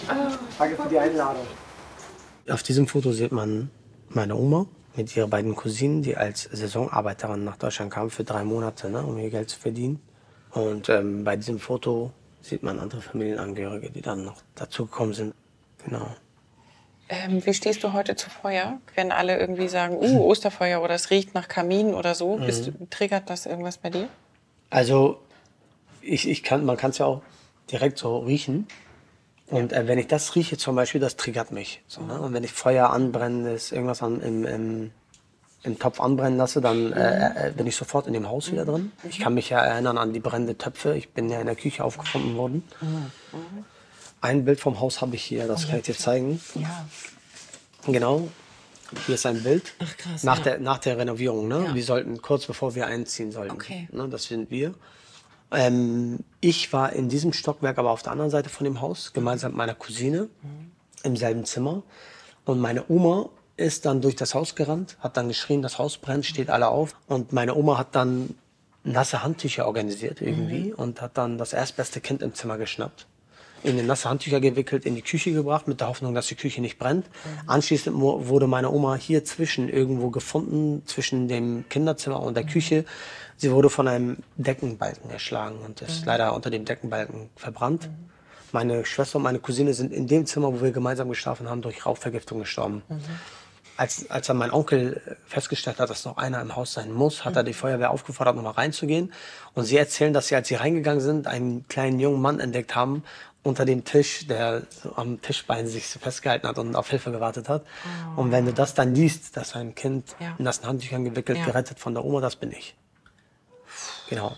Danke für die Einladung. Auf diesem Foto sieht man meine Oma mit ihren beiden Cousinen, die als Saisonarbeiterin nach Deutschland kamen für 3 Monate, ne, um ihr Geld zu verdienen. Und bei diesem Foto sieht man andere Familienangehörige, die dann noch dazugekommen sind. Genau. Wie stehst du heute zu Feuer? Wenn alle irgendwie sagen, Osterfeuer oder es riecht nach Kamin oder so, triggert das irgendwas bei dir? Also man kann es ja auch direkt so riechen. Und wenn ich das rieche zum Beispiel, das triggert mich. So, ne? Und wenn ich Feuer anbrenne, irgendwas im Topf anbrennen lasse, dann bin ich sofort in dem Haus wieder drin. Ich kann mich ja erinnern an die brennenden Töpfe. Ich bin ja in der Küche aufgefunden worden. Ein Bild vom Haus habe ich hier, das kann ich dir zeigen. Ja. Genau, hier ist ein Bild. Ach, krass, Nach der Renovierung. Ne? Ja. Wir sollten kurz bevor wir einziehen sollten. Okay. Ne? Das sind wir. Ich war in diesem Stockwerk, aber auf der anderen Seite von dem Haus, gemeinsam mit meiner Cousine im selben Zimmer. Und meine Oma ist dann durch das Haus gerannt, hat dann geschrien, das Haus brennt, steht alle auf. Und meine Oma hat dann nasse Handtücher organisiert irgendwie und hat dann das erstbeste Kind im Zimmer geschnappt, in den nasse Handtücher gewickelt, in die Küche gebracht, mit der Hoffnung, dass die Küche nicht brennt. Anschließend wurde meine Oma hier irgendwo gefunden, zwischen dem Kinderzimmer und der Küche. Sie wurde von einem Deckenbalken erschlagen und ist leider unter dem Deckenbalken verbrannt. Meine Schwester und meine Cousine sind in dem Zimmer, wo wir gemeinsam geschlafen haben, durch Rauchvergiftung gestorben. Als dann mein Onkel festgestellt hat, dass noch einer im Haus sein muss, hat er die Feuerwehr aufgefordert, nochmal reinzugehen. Und sie erzählen, dass sie, als sie reingegangen sind, einen kleinen jungen Mann entdeckt haben unter dem Tisch, der so am Tischbein sich so festgehalten hat und auf Hilfe gewartet hat. Und wenn du das dann liest, dass ein Kind in nassen Handtüchern gewickelt, gerettet von der Oma, das bin ich. Genau.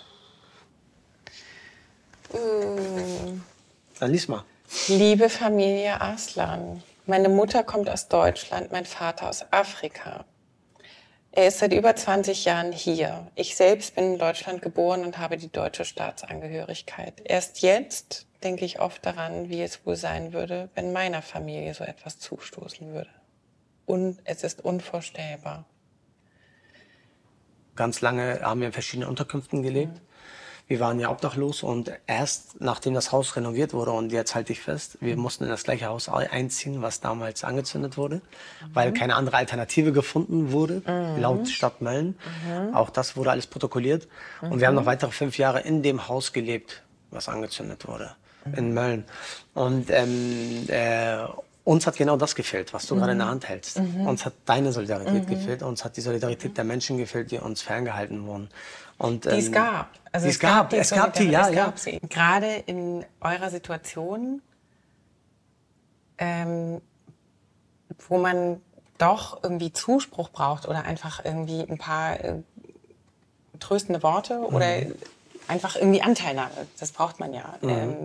Dann lies mal. Liebe Familie Arslan, meine Mutter kommt aus Deutschland, mein Vater aus Afrika. Er ist seit über 20 Jahren hier. Ich selbst bin in Deutschland geboren und habe die deutsche Staatsangehörigkeit. Erst jetzt denke ich oft daran, wie es wohl sein würde, wenn meiner Familie so etwas zustoßen würde. Und es ist unvorstellbar. Ganz lange haben wir in verschiedenen Unterkünften gelebt. Wir waren ja obdachlos und erst nachdem das Haus renoviert wurde, und jetzt halte ich fest, wir mussten in das gleiche Haus einziehen, was damals angezündet wurde, weil keine andere Alternative gefunden wurde, laut Stadt Mölln. Auch das wurde alles protokolliert. Und wir haben noch weitere 5 Jahre in dem Haus gelebt, was angezündet wurde, in Mölln. Und uns hat genau das gefehlt, was du gerade in der Hand hältst. Uns hat deine Solidarität gefehlt, uns hat die Solidarität der Menschen gefehlt, die uns ferngehalten wurden. Und, Die es gab. Also es gab die, ja. Gerade in eurer Situation, wo man doch irgendwie Zuspruch braucht oder einfach irgendwie ein paar tröstende Worte oder einfach irgendwie Anteilnahme. Das braucht man ja.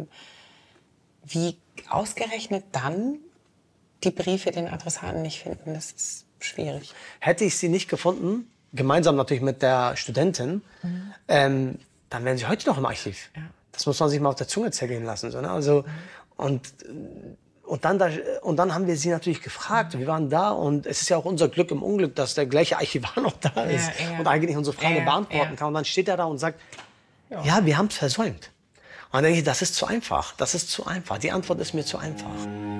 Wie ausgerechnet dann die Briefe den Adressaten nicht finden, das ist schwierig. Hätte ich sie nicht gefunden, gemeinsam natürlich mit der Studentin, dann wären sie heute noch im Archiv. Ja. Das muss man sich mal auf der Zunge zergehen lassen. So, ne? Also, und dann haben wir sie natürlich gefragt. Wir waren da und es ist ja auch unser Glück im Unglück, dass der gleiche Archivar noch da ist und eigentlich unsere Frage beantworten kann. Und dann steht er da und sagt, ja, wir haben es versäumt. Und dann denke ich, das ist zu einfach. Das ist zu einfach. Die Antwort ist mir zu einfach.